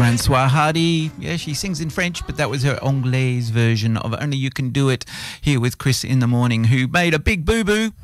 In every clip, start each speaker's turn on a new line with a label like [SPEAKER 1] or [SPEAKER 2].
[SPEAKER 1] Francois Hardy. Yeah, she sings in French, but that was her Anglaise version of Only You Can Do It, here with Chris in the morning, who made a big boo-boo.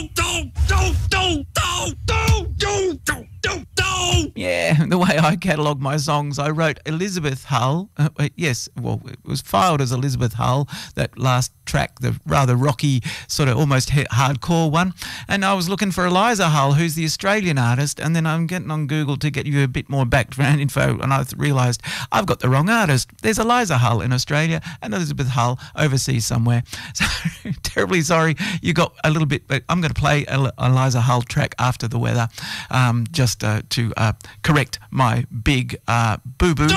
[SPEAKER 1] Yeah, the way I catalogue my songs, I wrote Elizabeth Hull. Yes, well, it was filed as Elizabeth Hull, that last track, the rather rocky, sort of almost hardcore one. And I was looking for Eliza Hull, who's the Australian artist, and then I'm getting on Google to get you a bit more background info, and I realised I've got the wrong artist. There's Eliza Hull in Australia and Elizabeth Hull overseas somewhere. So, terribly sorry you got a little bit, but I'm going to play Eliza Hull track after the weather, just to correct my big boo-boo.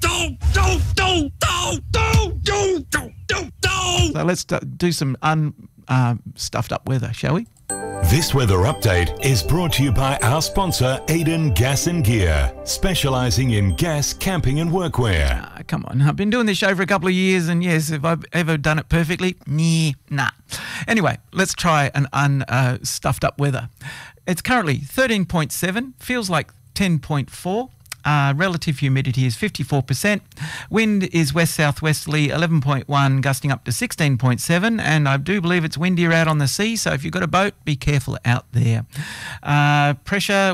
[SPEAKER 1] So let's do some stuffed up weather, shall we?
[SPEAKER 2] This weather update is brought to you by our sponsor, Eden Gas and Gear, specialising in gas, camping and workwear.
[SPEAKER 1] Come on, I've been doing this show for a couple of years, and yes, have I ever done it perfectly? Nah. Anyway, let's try an unstuffed up weather. It's currently 13.7, feels like 10.4. Relative humidity is 54%. Wind is west-southwesterly 11.1, gusting up to 16.7. And I do believe it's windier out on the sea, so if you've got a boat, be careful out there. Pressure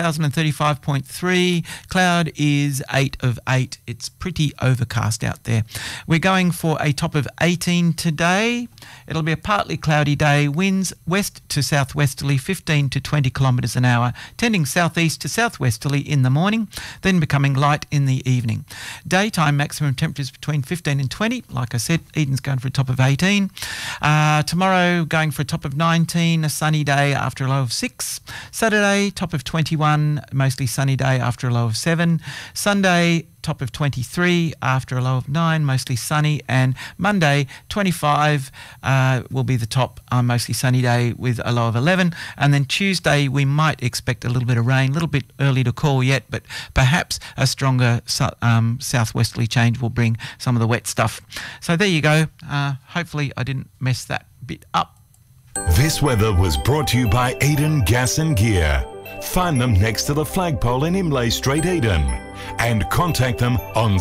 [SPEAKER 1] 1035.3. Cloud is 8 of 8. It's pretty overcast out there. We're going for a top of 18 today. It'll be a partly cloudy day. Winds west to southwesterly 15 to 20 kilometres an hour, tending southeast to southwesterly in the morning, then becoming light in the evening. Daytime maximum temperatures between 15 and 20. Like I said, Eden's going for a top of 18. Tomorrow going for a top of 19, a sunny day after a low of 6. Saturday, top of 21, mostly sunny day after a low of 7. Sunday, top of 23 after a low of 9, mostly sunny. And Monday, 25 will be the top, mostly sunny day with a low of 11. And then Tuesday, we might expect a little bit of rain, a little bit early to call yet, but perhaps a stronger southwesterly change will bring some of the wet stuff. So there you go. Hopefully I didn't mess that bit up.
[SPEAKER 2] This weather was brought to you by Eden Gas and Gear. Find them next to the flagpole in Imlay Street, Eden, and contact them on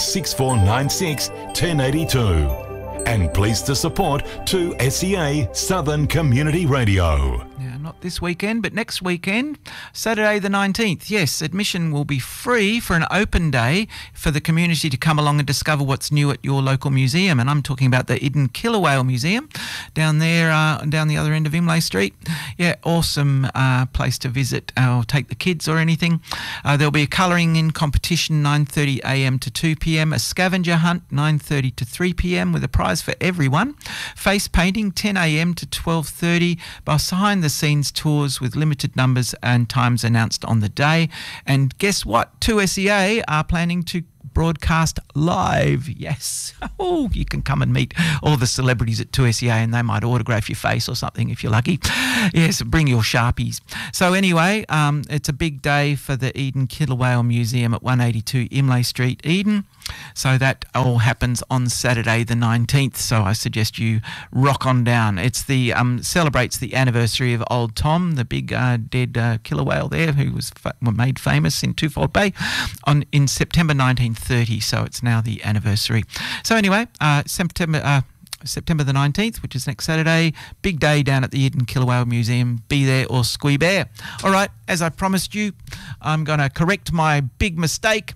[SPEAKER 2] 6496 1082. And pleased to support 2SEA Southern Community Radio.
[SPEAKER 1] Now, not this weekend, but next weekend, Saturday the 19th. Yes, admission will be free for an open day for the community to come along and discover what's new at your local museum. And I'm talking about the Eden Killer Whale Museum down there, down the other end of Imlay Street. Yeah, awesome place to visit or take the kids or anything. There'll be a colouring in competition 9:30 a.m. to 2 p.m, a scavenger hunt 9:30 to 3 p.m. with a prize for everyone. Face painting 10 a.m. to 12:30. Behind the scenes tours with limited numbers and times announced on the day. And guess what? 2SEA are planning to broadcast live. Yes. Oh, you can come and meet all the celebrities at 2SEA and they might autograph your face or something if you're lucky. Yes, bring your Sharpies. So anyway, it's a big day for the Eden Killer Whale Museum at 182 Imlay Street, Eden. So that all happens on Saturday the 19th. So I suggest you rock on down. It's the celebrates the anniversary of Old Tom, the big dead killer whale there, who was made famous in Twofold Bay in September 1930. So it's now the anniversary. So anyway, September the 19th, which is next Saturday, big day down at the Eden Killer Whale Museum. Be there or squee bear. All right, as I promised you, I'm going to correct my big mistake.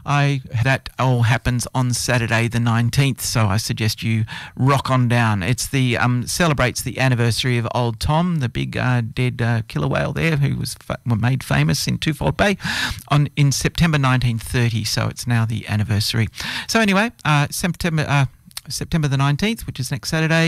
[SPEAKER 1] That all happens on Saturday the 19th, so I suggest you rock on down. It's the celebrates the anniversary of Old Tom, the big dead killer whale there, who was made famous in Twofold Bay in September 1930. So it's now the anniversary. So anyway, September the 19th, which is next Saturday.